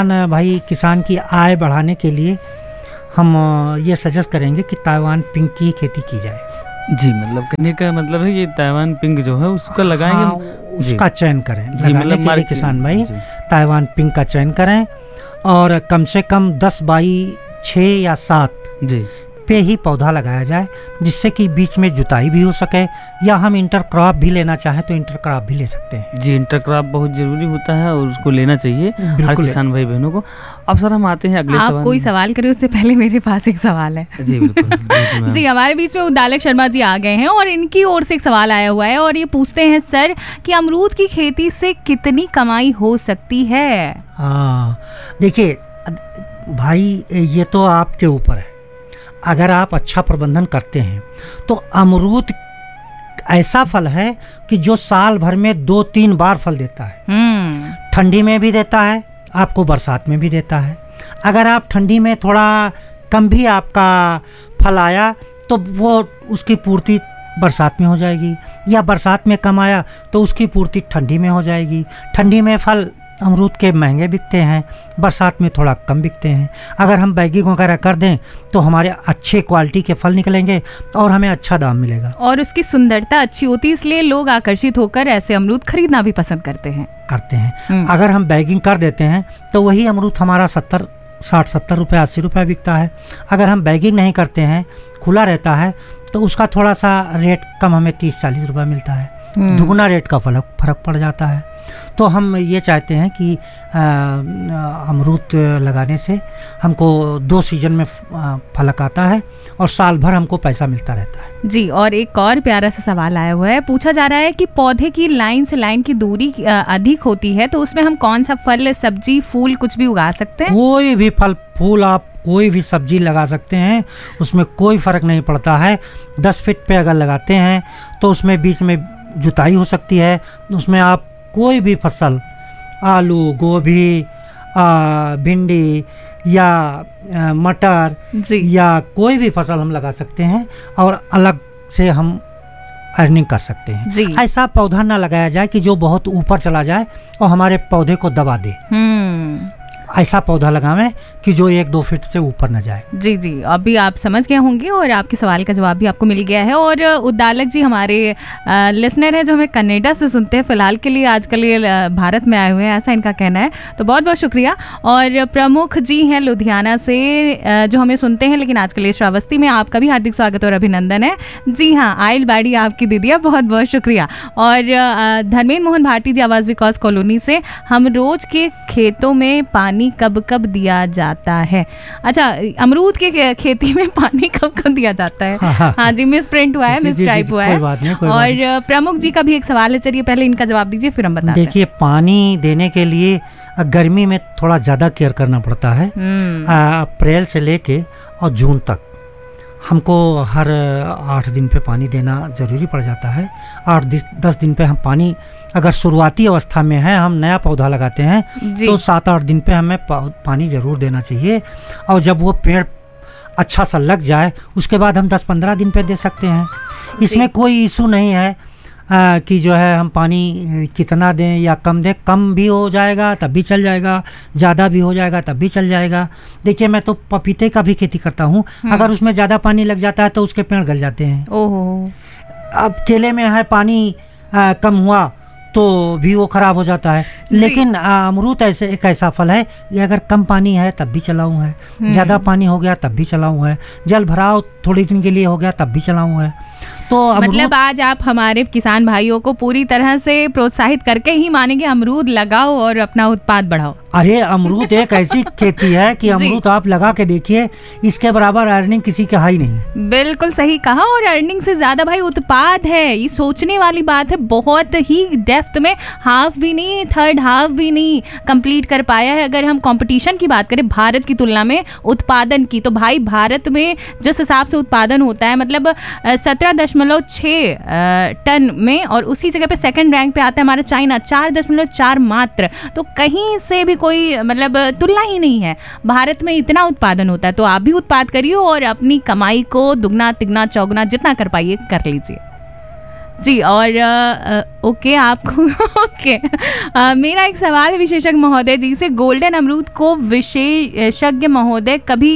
किसान की आय बढ़ाने के लिए हम ये सजेस्ट करेंगे कि ताइवान पिंक की खेती की जाए जी। मतलब कहने का मतलब है कि ताइवान पिंक जो है उसका लगाएंगे, हाँ, उसका चयन करें लगाने के लिए किसान भाई ताइवान पिंक का चयन करें और कम से कम 10 बाई 6 या 7 जी पे ही पौधा लगाया जाए, जिससे कि बीच में जुताई भी हो सके, या हम इंटर क्रॉप भी लेना चाहें तो इंटर क्रॉप भी ले सकते हैं जी। इंटर क्रॉप बहुत जरूरी होता है और उसको लेना चाहिए हर किसान भाई बहनों को। अब सर हम आते हैं अगले आप सवाल। कोई सवाल करें उससे पहले मेरे पास एक सवाल है जी बिल्कुल जी। हमारे बीच में उद्दालक शर्मा जी आ गए हैं और इनकी ओर से एक सवाल आया हुआ है और ये पूछते हैं सर कि अमरूद की खेती से कितनी कमाई हो सकती है? हाँ देखिए भाई, ये तो आपके ऊपर है। अगर आप अच्छा प्रबंधन करते हैं तो अमरूद ऐसा फल है कि जो साल भर में 2-3 बार फल देता है। ठंडी में भी देता है, आपको बरसात में भी देता है। अगर आप ठंडी में थोड़ा कम भी आपका फल आया तो वो उसकी पूर्ति बरसात में हो जाएगी, या बरसात में कम आया तो उसकी पूर्ति ठंडी में हो जाएगी। ठंडी में फल अमरूद के महंगे बिकते हैं, बरसात में थोड़ा कम बिकते हैं। अगर हम बैगिंग वगैरह कर दें तो हमारे अच्छे क्वालिटी के फल निकलेंगे और हमें अच्छा दाम मिलेगा और उसकी सुंदरता अच्छी होती है, इसलिए लोग आकर्षित होकर ऐसे अमरूद खरीदना भी पसंद करते हैं। अगर हम बैगिंग कर देते हैं तो वही अमरूद हमारा 60-70 रुपये 80 रुपये बिकता है। अगर हम बैगिंग नहीं करते हैं, खुला रहता है, तो उसका थोड़ा सा रेट कम, हमें 30-40 रुपये मिलता है, दुगुना रेट का फर्क पड़ जाता है। तो हम ये चाहते हैं कि अमरूद लगाने से हमको 2 सीजन में फलक आता है और साल भर हमको पैसा मिलता रहता है जी। और एक और प्यारा सा सवाल आया हुआ है, पूछा जा रहा है कि पौधे की लाइन से लाइन की दूरी अधिक होती है तो उसमें हम कौन सा फल, सब्जी, फूल कुछ भी उगा सकते हैं? कोई भी फल फूल आप कोई भी सब्जी लगा सकते हैं, उसमें कोई फ़र्क नहीं पड़ता है। 10 फीट पे अगर लगाते हैं तो उसमें बीच में जुताई हो सकती है, उसमें आप कोई भी फसल, आलू, गोभी, भिंडी या मटर या कोई भी फसल हम लगा सकते हैं और अलग से हम अर्निंग कर सकते हैं। ऐसा पौधा ना लगाया जाए कि जो बहुत ऊपर चला जाए और हमारे पौधे को दबा दे। ऐसा पौधा लगावें कि जो 1-2 फीट से ऊपर न जाए। जी जी, अभी आप समझ गए होंगे और आपके सवाल का जवाब भी आपको मिल गया है। और उद्दालक जी हमारे लिसनर है जो हमें कनाडा से सुनते हैं, फिलहाल के लिए आजकल ये भारत में आए हुए हैं, ऐसा इनका कहना है, तो बहुत बहुत शुक्रिया। और प्रमुख जी हैं लुधियाना से जो हमें सुनते हैं, लेकिन आजकल ये श्रावस्ती में, आपका भी हार्दिक स्वागत और अभिनंदन है। जी हाँ, आयल बाड़ी आपकी दीदी, बहुत बहुत शुक्रिया। और धर्मेंद्र मोहन भारती जी आवाज़ विकास कॉलोनी से, हम रोज के खेतों में पानी कब कब दिया जाता है? अच्छा, अमरूद के खेती में पानी कब कब दिया जाता है? हाँ जी, मिस प्रिंट हुआ है, मिस टाइप हुआ है। और प्रमुख जी का भी एक सवाल है, चलिए पहले इनका जवाब दीजिए फिर हम बताते हैं। देखिए, पानी देने के लिए गर्मी में थोड़ा ज़्यादा केयर करना पड़ता है। अप्रैल से लेके और जून तक हमको हर 8 दिन पे पानी देना ज़रूरी पड़ जाता है। 8-10 दिन पे हम पानी, अगर शुरुआती अवस्था में है, हम नया पौधा लगाते हैं तो 7-8 दिन पे हमें पानी ज़रूर देना चाहिए। और जब वो पेड़ अच्छा सा लग जाए उसके बाद हम 10-15 दिन पे दे सकते हैं। इसमें कोई इशू नहीं है कि जो है हम पानी कितना दें या कम दें। कम भी हो जाएगा तब भी चल जाएगा, ज़्यादा भी हो जाएगा तब भी चल जाएगा। देखिए, मैं तो पपीते का भी खेती करता हूँ, अगर उसमें ज़्यादा पानी लग जाता है तो उसके पेड़ गल जाते हैं। अब केले में है पानी कम हुआ तो भी वो खराब हो जाता है। लेकिन अमरूद एक ऐसा फल है कि अगर कम पानी है तब भी चलाऊँ है, ज़्यादा पानी हो गया तब भी चलाऊँ है, जल भराव थोड़ी दिन के लिए हो गया तब भी चलाऊँ है। तो मतलब आज आप हमारे किसान भाइयों को पूरी तरह से प्रोत्साहित करके ही मानेंगे अमरूद लगाओ और अपना उत्पाद बढ़ाओ। अरे, अमरूद एक ऐसी खेती है कि अमरूद आप लगा के देखिए, इसके बराबर अर्निंग किसी के हाई नहीं। बिल्कुल सही कहा। और अर्निंग से ज्यादा भाई उत्पाद है, ये सोचने वाली बात है। बहुत ही डेप्थ में, हाफ भी नहीं, थर्ड हाफ भी नहीं कंप्लीट कर पाया है। अगर हम कंपटीशन की बात करें भारत की तुलना में उत्पादन की, तो भाई भारत में जिस हिसाब से उत्पादन होता है, मतलब 17.6 टन में, और उसी जगह पे सेकंड रैंक पे आता है हमारा चाइना 4.4 मात्र। तो कहीं से भी कोई मतलब तुलना ही नहीं है। भारत में इतना उत्पादन होता है, तो आप भी उत्पाद करिए और अपनी कमाई को दुगना तिगना चौगुना जितना कर पाइए कर लीजिए। जी, और ओके आपको ओके मेरा एक सवाल है विशेषज्ञ महोदय जी से, गोल्डन अमरूद को विशेषज्ञ महोदय कभी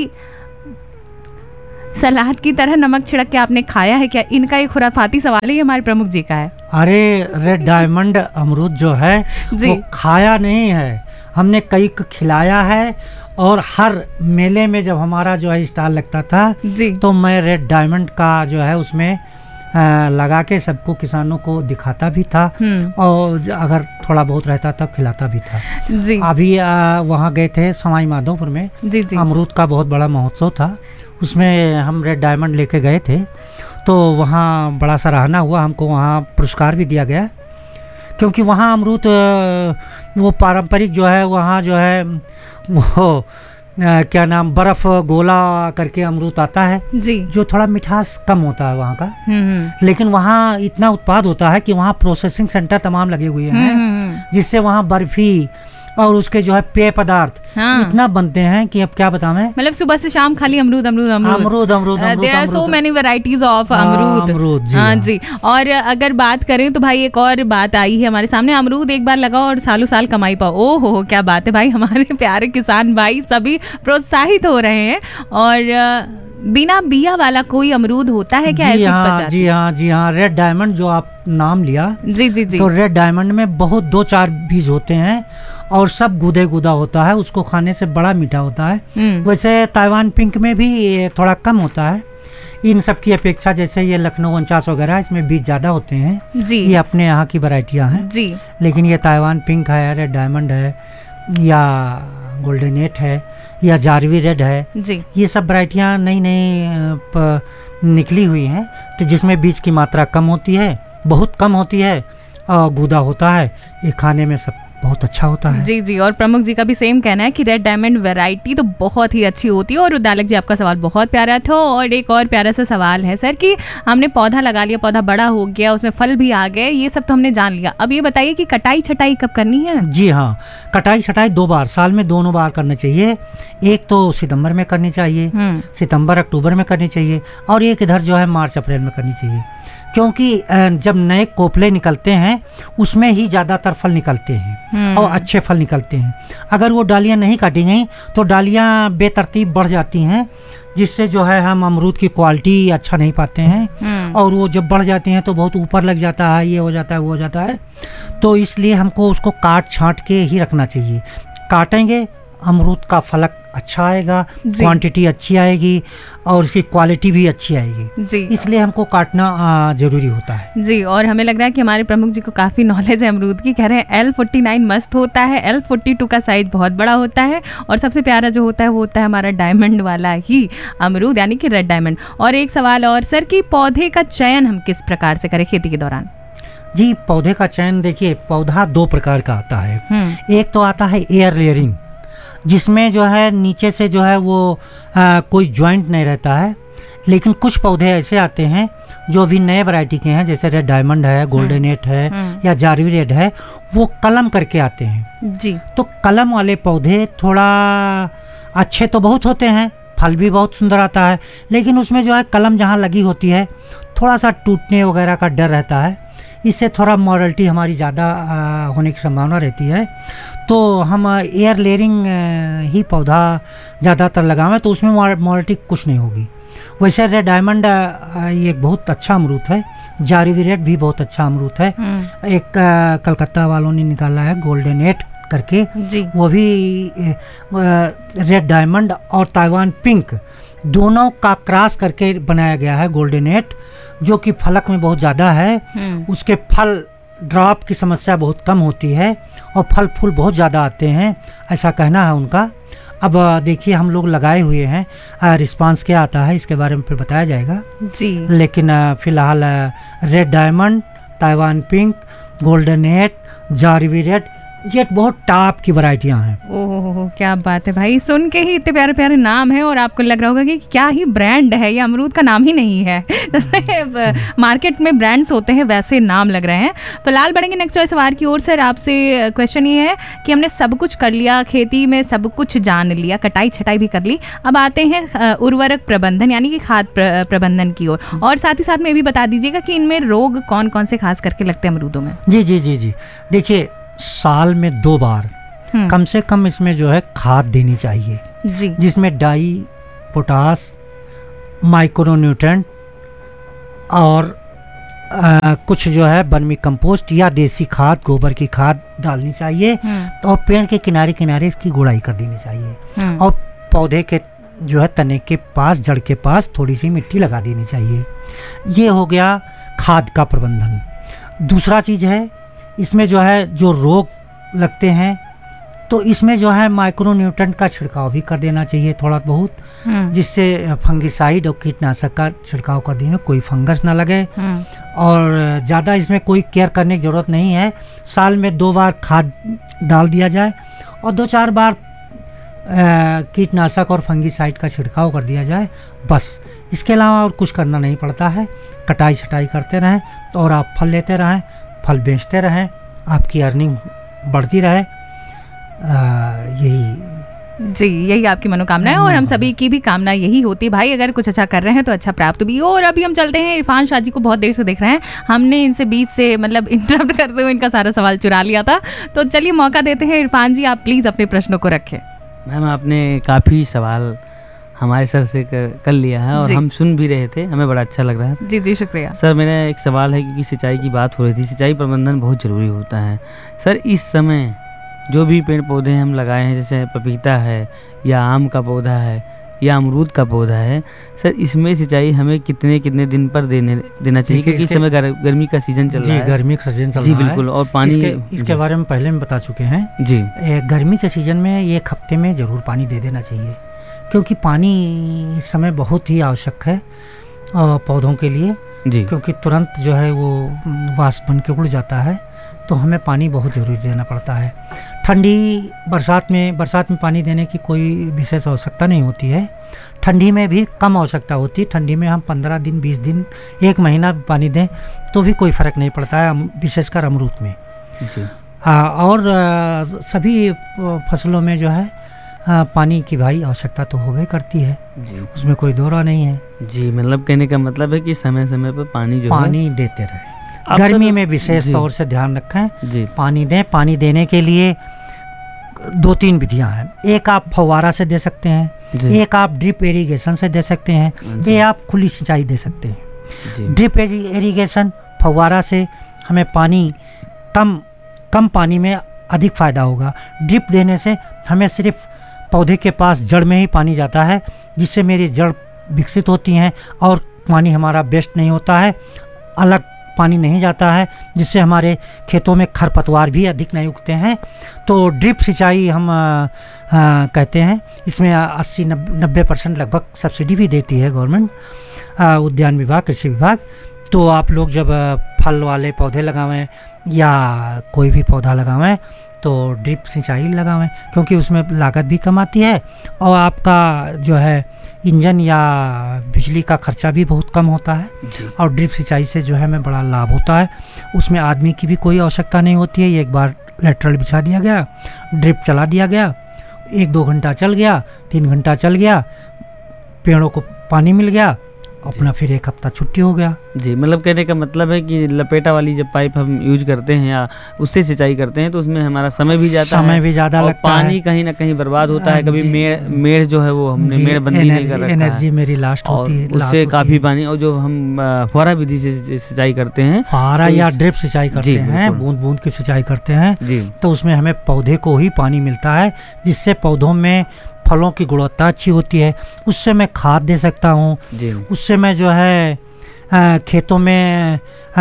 सलाद की तरह नमक छिड़क के आपने खाया है क्या? इनका एक खुराफाती सवाल है, ये हमारे प्रमुख जी का है। अरे, रेड डायमंड अमरूद जो है वो खाया नहीं है, हमने कई को खिलाया है। और हर मेले में जब हमारा जो है स्टॉल लगता था तो मैं रेड डायमंड का जो है उसमें लगा के सबको, किसानों को दिखाता भी था, और अगर थोड़ा बहुत रहता तब खिलाता भी था। जी। अभी वहाँ गए थे सवाई माधोपुर में, अमरूद का बहुत बड़ा महोत्सव था, उसमें हम रेड डायमंड लेके गए थे, तो वहाँ बड़ा सराहना हुआ, हमको वहाँ पुरस्कार भी दिया गया, क्योंकि वहाँ अमरूद वो पारंपरिक जो है, वहाँ जो है वो क्या नाम, बर्फ गोला करके अमरूद आता है जी, जो थोड़ा मिठास कम होता है वहाँ का। लेकिन वहाँ इतना उत्पाद होता है कि वहाँ प्रोसेसिंग सेंटर तमाम लगे हुए हैं, जिससे वहाँ बर्फी और उसके जो है पेय पदार्थ इतना बनते हैं कि अब क्या बताएं। मतलब सुबह से शाम खाली अमरूद अमरूद अमरूद अमरूद अमरूद अमरूद, there are so many varieties of अमरूद। हाँ जी। और अगर बात करें तो भाई एक और बात आई है हमारे सामने, अमरूद एक बार लगाओ और सालों साल कमाई पाओ। ओ हो क्या बात है भाई, हमारे प्यारे किसान भाई सभी प्रोत्साहित हो रहे हैं। और बिना बिया वाला कोई अमरूद होता है क्या? जी हाँ, रेड डायमंड जो आप नाम लिया, जी, तो रेड डायमंड में बहुत 2-4 बीज होते हैं और सब गुदे गुदा होता है, उसको खाने से बड़ा मीठा होता है। वैसे ताइवान पिंक में भी थोड़ा कम होता है इन सब की अपेक्षा, जैसे ये लखनऊ 49 वगैरह, इसमें बीज ज़्यादा होते हैं जी। ये अपने यहाँ की वैरायटियाँ हैं जी। लेकिन ये ताइवान पिंक है, रेड डायमंड है, या गोल्डनेट है, या जारवी रेड है जी, ये सब वैरायटियाँ नई निकली हुई हैं, तो जिसमें बीज की मात्रा कम होती है, बहुत कम होती है, और गूदा होता है, ये खाने में सब बहुत अच्छा होता है। जी जी। और प्रमुख जी का भी सेम कहना है कि रेड डायमंड वैरायटी तो बहुत ही अच्छी होती है। और उद्दालक जी आपका सवाल बहुत प्यारा था। और एक और प्यारा सा सवाल है सर कि हमने पौधा लगा लिया, पौधा बड़ा हो गया, उसमें फल भी आ गए, ये सब तो हमने जान लिया, अब ये बताइए कि कटाई छटाई कब करनी है? जी हाँ, कटाई छटाई 2 बार, साल में दोनों बार करना चाहिए। एक तो सितंबर में करनी चाहिए, सितंबर अक्टूबर में करनी चाहिए, और एक इधर जो है मार्च अप्रैल में करनी चाहिए, क्योंकि जब नए कोपले निकलते हैं उसमें ही ज़्यादातर फल निकलते हैं। और अच्छे फल निकलते हैं। अगर वो डालियाँ नहीं काटी गई तो डालियाँ बेतरतीब बढ़ जाती हैं, जिससे जो है हम अमरूद की क्वालिटी अच्छा नहीं पाते हैं, और वो जब बढ़ जाते हैं तो बहुत ऊपर लग जाता है, ये हो जाता है, वो हो जाता है। तो इसलिए हमको उसको काट छाँट के ही रखना चाहिए। काटेंगे अमरूद का फलक अच्छा आएगा, क्वांटिटी अच्छी आएगी और उसकी क्वालिटी भी अच्छी आएगी जी। इसलिए हमको काटना जरूरी होता है जी। और हमें लग रहा है कि हमारे प्रमुख जी को काफ़ी नॉलेज है अमरूद की। कह रहे हैं L49 मस्त होता है, L42 का साइज बहुत बड़ा होता है, और सबसे प्यारा जो होता है वो होता है हमारा डायमंड वाला ही अमरूद, यानी कि रेड डायमंड। और एक सवाल और सर, कि पौधे का चयन हम किस प्रकार से करें खेती के दौरान? जी, पौधे का चयन देखिए, पौधा 2 प्रकार का आता है। एक तो आता है एयर लेयरिंग, जिसमें जो है नीचे से जो है वो कोई जॉइंट नहीं रहता है। लेकिन कुछ पौधे ऐसे आते हैं जो अभी नए वैरायटी के हैं, जैसे रेड डायमंड है, गोल्डन 8 है या जारवी रेड है, वो कलम करके आते हैं जी। तो कलम वाले पौधे थोड़ा अच्छे तो बहुत होते हैं, फल भी बहुत सुंदर आता है, लेकिन उसमें जो है कलम जहाँ लगी होती है थोड़ा सा टूटने वगैरह का डर रहता है। इससे थोड़ा मॉडल्टी हमारी ज़्यादा होने की संभावना रहती है। तो हम एयर लेयरिंग ही पौधा ज़्यादातर लगावें तो उसमें मॉडल्टी कुछ नहीं होगी। वैसे रेड डायमंड ये एक बहुत अच्छा अमरूद है, जारवी रेड भी बहुत अच्छा अमरूद है। एक कलकत्ता वालों ने निकाला है गोल्डन 8 करके जी। वो भी रेड डायमंड और ताइवान पिंक दोनों का क्रॉस करके बनाया गया है गोल्डन 8, जो कि फलक में बहुत ज़्यादा है। उसके फल ड्रॉप की समस्या बहुत कम होती है और फल फूल बहुत ज़्यादा आते हैं, ऐसा कहना है उनका। अब देखिए हम लोग लगाए हुए हैं, रिस्पांस क्या आता है इसके बारे में फिर बताया जाएगा जी। लेकिन फ़िलहाल red diamond, Taiwan pink, golden 8, जारवी red, ये बहुत टॉप की वैरायटियां हैं। ओह क्या बात है भाई, सुन के ही इतने प्यारे प्यारे नाम हैं और आपको लग रहा होगा कि क्या ही ब्रांड है, ये अमरूद का नाम ही नहीं है। जैसे मार्केट में ब्रांड्स होते हैं वैसे नाम लग रहे हैं। फिलहाल बढ़ेंगे नेक्स्ट सवाल की ओर। सर आपसे क्वेश्चन ये है कि हमने सब कुछ कर लिया, खेती में सब कुछ जान लिया, कटाई छटाई भी कर ली, अब आते हैं उर्वरक प्रबंधन यानी कि खाद प्रबंधन की ओर। और साथ ही साथ में ये भी बता दीजिएगा कि इनमें रोग कौन कौन से खास करके लगते हैं अमरूदों में? जी जी जी जी, देखिए साल में 2 बार कम से कम इसमें जो है खाद देनी चाहिए जी। जिसमें डाई, पोटास, माइक्रोन्यूट्रेंट और कुछ जो है वर्मी कंपोस्ट या देसी खाद, गोबर की खाद डालनी चाहिए। और पेड़ के किनारे किनारे इसकी गुड़ाई कर देनी चाहिए और पौधे के जो है तने के पास, जड़ के पास थोड़ी सी मिट्टी लगा देनी चाहिए। ये हो गया खाद का प्रबंधन। दूसरा चीज़ है इसमें जो है जो रोग लगते हैं तो इसमें जो है माइक्रोन्यूट्रेंट का छिड़काव भी कर देना चाहिए थोड़ा बहुत, जिससे फंगिसाइड और कीटनाशक का छिड़काव कर देना, कोई फंगस ना लगे। और ज़्यादा इसमें कोई केयर करने की ज़रूरत नहीं है। साल में 2 बार खाद डाल दिया जाए और 2-4 बार कीटनाशक और फंगिसाइड का छिड़काव कर दिया जाए, बस। इसके अलावा और कुछ करना नहीं पड़ता है। कटाई छटाई करते रहें और आप फल लेते रहें, फल बेचते रहें, आपकी अर्निंग बढ़ती रहे, यही आपकी मनोकामना है और हम सभी की भी कामना यही होती है भाई। अगर कुछ अच्छा कर रहे हैं तो अच्छा प्राप्त भी हो। और अभी हम चलते हैं, इरफान शाह जी को बहुत देर से देख रहे हैं, हमने इनसे बीच से मतलब इंटरप्ट करते हुए इनका सारा सवाल चुरा लिया था। तो चलिए मौका देते हैं, इरफान जी आप प्लीज़ अपने प्रश्नों को रखें। मैम आपने काफ़ी सवाल हमारे सर से कर लिया है और हम सुन भी रहे थे, हमें बड़ा अच्छा लग रहा है। जी जी शुक्रिया सर। मेरा एक सवाल है क्योंकि सिंचाई की बात हो रही थी, सिंचाई प्रबंधन बहुत ज़रूरी होता है सर। इस समय जो भी पेड़ पौधे हम लगाए हैं, जैसे पपीता है या आम का पौधा है या अमरूद का पौधा है, सर इसमें सिंचाई हमें कितने कितने दिन पर देना चाहिए? क्योंकि इस समय गर्मी का सीजन चल रहा है। गर्मी का सीजन चल रहा है जी, बिल्कुल। और पानी इसके बारे में पहले में बता चुके हैं जी। गर्मी के सीजन में 1 हफ्ते में ज़रूर पानी दे देना चाहिए, क्योंकि पानी इस समय बहुत ही आवश्यक है पौधों के लिए जी। क्योंकि तुरंत जो है वो वाष्प बन के उड़ जाता है, तो हमें पानी बहुत ज़रूरी देना पड़ता है। ठंडी बरसात में पानी देने की कोई विशेष आवश्यकता नहीं होती है। ठंडी में भी कम आवश्यकता होती है। ठंडी में हम 15 दिन, 20 दिन, 1 महीना पानी दें तो भी कोई फ़र्क नहीं पड़ता है, विशेषकर अमरूद में जी। और सभी फसलों में जो है पानी की भाई आवश्यकता तो होवे करती है जी, उसमें कोई दौरा नहीं है जी। मतलब कहने का मतलब है कि समय समय पर पानी देते रहे। गर्मी में विशेष तौर से ध्यान रखें, पानी दें। पानी देने के लिए 2-3 विधियां हैं। एक आप फव्वारा से दे सकते हैं, एक आप ड्रिप इरिगेशन से दे सकते हैं, ये आप खुली सिंचाई दे सकते हैं। ड्रिप इरिगेशन फव्वारा से हमें पानी कम पानी में अधिक फ़ायदा होगा। ड्रिप देने से हमें सिर्फ पौधे के पास जड़ में ही पानी जाता है, जिससे मेरी जड़ विकसित होती हैं और पानी हमारा वेस्ट नहीं होता है, अलग पानी नहीं जाता है, जिससे हमारे खेतों में खरपतवार भी अधिक नहीं उगते हैं। तो ड्रिप सिंचाई हम कहते हैं। इसमें 80-90% लगभग सब्सिडी भी देती है गवर्नमेंट, उद्यान विभाग, कृषि विभाग। तो आप लोग जब फल वाले पौधे लगावें या कोई भी पौधा लगावें तो ड्रिप सिंचाई लगावें, क्योंकि उसमें लागत भी कम आती है और आपका जो है इंजन या बिजली का खर्चा भी बहुत कम होता है। और ड्रिप सिंचाई से जो है हमें बड़ा लाभ होता है। उसमें आदमी की भी कोई आवश्यकता नहीं होती है। एक बार लेटरल बिछा दिया गया, ड्रिप चला दिया गया, 1-2 घंटा चल गया, 3 घंटा चल गया, पेड़ों को पानी मिल गया, अपना फिर 1 हफ्ता छुट्टी हो गया। जी, मतलब कहने का मतलब है कि लपेटा वाली जब पाइप हम यूज करते हैं या उससे सिंचाई करते हैं तो उसमें हमारा समय भी ज़्यादा लगता पानी है, कहीं ना कहीं बर्बाद होता है। कभी मेड़ जो है वो हमने मेड़बंदी नहीं कर रखा है, एनर्जी मेरी लास्ट होती है, उससे काफ़ी पानी। और जो हम फुहारा विधि से सिंचाई करते हैं, फुहारा या ड्रिप सिंचाई करते हैं, बूंद बूंद की सिंचाई करते हैं, तो उसमें हमें पौधे को ही पानी मिलता है, जिससे पौधों में फलों की गुणवत्ता अच्छी होती है। उससे मैं खाद दे सकता हूँ, उससे मैं जो है खेतों में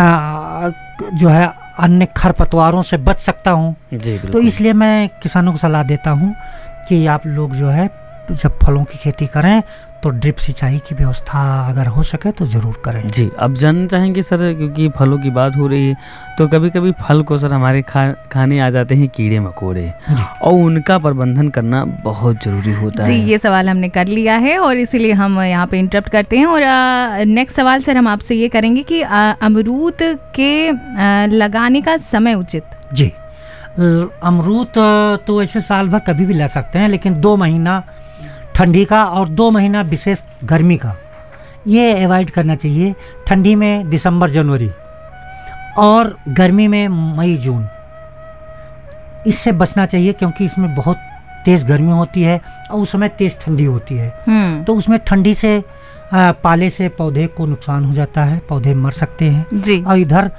जो है अन्य खरपतवारों से बच सकता हूँ। तो इसलिए मैं किसानों को सलाह देता हूँ कि आप लोग जो है जब फलों की खेती करें तो ड्रिप सिंचाई की व्यवस्था अगर हो सके तो ज़रूर करें। जी, अब जानना चाहेंगे सर, क्योंकि फलों की बात हो रही है तो कभी कभी फल को सर हमारे खाने आ जाते हैं कीड़े मकोड़े, और उनका प्रबंधन करना बहुत ज़रूरी होता है। जी, ये सवाल हमने कर लिया है और इसीलिए हम यहाँ पे इंटरप्ट करते हैं। और नेक्स्ट सवाल सर हम आपसे ये करेंगे कि अमरूद के लगाने का समय उचित। जी, अमरूद तो ऐसे साल भर कभी भी ला सकते हैं, लेकिन 2 महीना ठंडी का और 2 महीना विशेष गर्मी का ये अवॉइड करना चाहिए। ठंडी में दिसंबर जनवरी और गर्मी में मई जून, इससे बचना चाहिए, क्योंकि इसमें बहुत तेज़ गर्मी होती है और उस समय तेज़ ठंडी होती है। तो उसमें ठंडी से पाले से पौधे को नुकसान हो जाता है, पौधे मर सकते हैं। और इधर